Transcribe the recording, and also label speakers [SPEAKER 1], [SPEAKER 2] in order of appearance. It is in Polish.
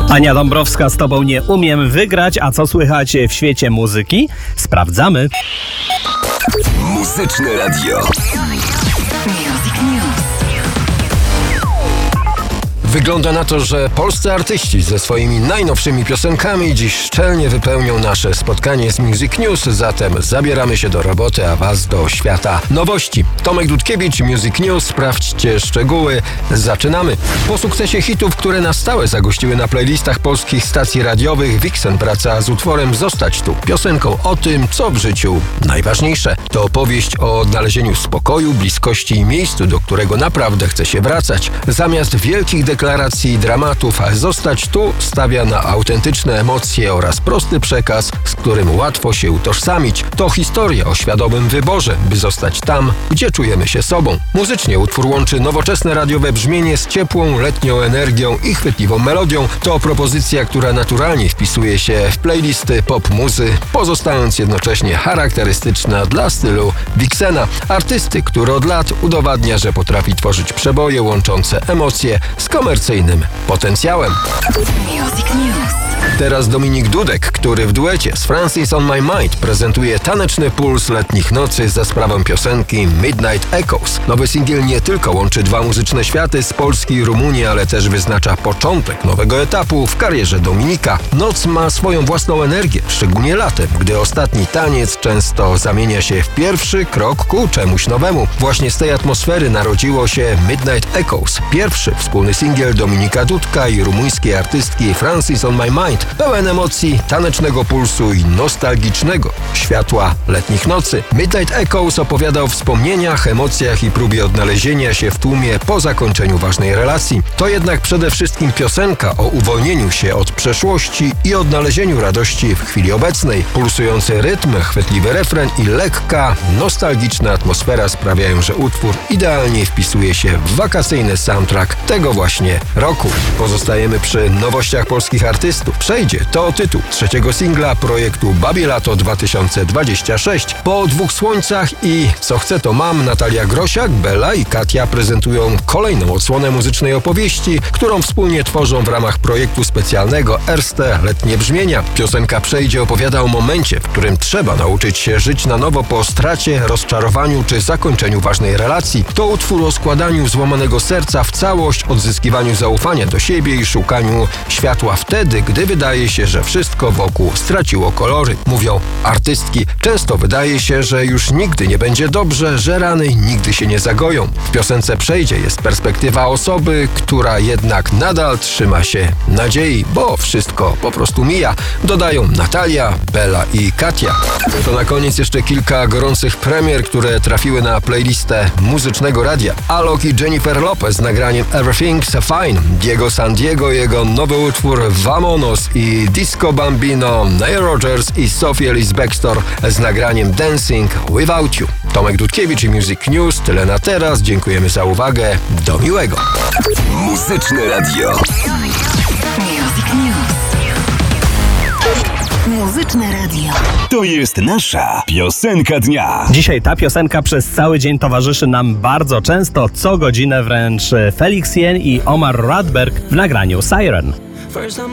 [SPEAKER 1] Ania Dąbrowska z Tobą nie umiem wygrać, a co słychać w świecie muzyki? Sprawdzamy.
[SPEAKER 2] Muzyczne Radio.
[SPEAKER 3] Music News.
[SPEAKER 2] Wygląda na to, że polscy artyści ze swoimi najnowszymi piosenkami dziś szczelnie wypełnią nasze spotkanie z Music News, zatem zabieramy się do roboty, a Was do świata nowości. Tomek Dudkiewicz, Music News, sprawdźcie szczegóły. Zaczynamy. Po sukcesie hitów, które na stałe zagościły na playlistach polskich stacji radiowych, Vixen wraca z utworem Zostać tu. Piosenką o tym, co w życiu najważniejsze. To opowieść o odnalezieniu spokoju, bliskości i miejscu, do którego naprawdę chce się wracać. Zamiast wielkich deklaracji i dramatów, Zostać tu stawia na autentyczne emocje oraz prosty przekaz, z którym łatwo się utożsamić. To historia o świadomym wyborze, by zostać tam, gdzie czujemy się sobą. Muzycznie utwór łączy nowoczesne radiowe brzmienie z ciepłą, letnią energią i chwytliwą melodią. To propozycja, która naturalnie wpisuje się w playlisty pop-muzy, pozostając jednocześnie charakterystyczna dla stylu Vixena, artysty, który od lat udowadnia, że potrafi tworzyć przeboje łączące emocje z komercyjnym potencjałem.
[SPEAKER 3] Music News.
[SPEAKER 2] Teraz Dominik Dudek, który w duecie z Francis on My Mind prezentuje taneczny puls letnich nocy za sprawą piosenki Midnight Echoes. Nowy singiel nie tylko łączy dwa muzyczne światy z Polski i Rumunii, ale też wyznacza początek nowego etapu w karierze Dominika. Noc ma swoją własną energię, szczególnie latem, gdy ostatni taniec często zamienia się w pierwszy krok ku czemuś nowemu. Właśnie z tej atmosfery narodziło się Midnight Echoes, pierwszy wspólny singiel Dominika Dudka i rumuńskiej artystki Francis on My Mind, pełen emocji, tanecznego pulsu i nostalgicznego światła letnich nocy. Midnight Echoes opowiada o wspomnieniach, emocjach i próbie odnalezienia się w tłumie po zakończeniu ważnej relacji. To jednak przede wszystkim piosenka o uwolnieniu się od przeszłości i odnalezieniu radości w chwili obecnej. Pulsujący rytm, chwytliwy refren i lekka, nostalgiczna atmosfera sprawiają, że utwór idealnie wpisuje się w wakacyjny soundtrack tego właśnie roku. Pozostajemy przy nowościach polskich artystów. Przejdzie to tytuł trzeciego singla projektu Babie Lato 2026. Po Dwóch Słońcach i Co chcę to mam, Natalia Grosiak, Bella i Katia prezentują kolejną odsłonę muzycznej opowieści, którą wspólnie tworzą w ramach projektu specjalnego Erste Letnie Brzmienia. Piosenka Przejdzie opowiada o momencie, w którym trzeba nauczyć się żyć na nowo po stracie, rozczarowaniu czy zakończeniu ważnej relacji. To utwór o składaniu złamanego serca w całość, odzyskiwaniu zaufania do siebie i szukaniu światła wtedy, gdy wydaje się, że wszystko wokół straciło kolory. Mówią artystki, często wydaje się, że już nigdy nie będzie dobrze, że rany nigdy się nie zagoją. W piosence Przejdzie jest perspektywa osoby, która jednak nadal trzyma się nadziei, bo wszystko po prostu mija. Dodają Natalia, Bella i Katia. To na koniec jeszcze kilka gorących premier, które trafiły na playlistę Muzycznego Radia. Alok i Jennifer Lopez z nagraniem Everything's Fine, Diego San Diego, jego nowy utwór Vamonos i Disco Bambino, Nile Rodgers i Sophie Ellis Bextor z nagraniem Dancing Without You. Tomek Dudkiewicz i Music News. Tyle na teraz. Dziękujemy za uwagę. Do miłego.
[SPEAKER 4] Muzyczne Radio.
[SPEAKER 3] Music News. Muzyczne Radio.
[SPEAKER 4] To jest nasza piosenka dnia.
[SPEAKER 1] Dzisiaj ta piosenka przez cały dzień towarzyszy nam bardzo często, co godzinę wręcz Felix Jen i Omar Radberg w nagraniu Siren.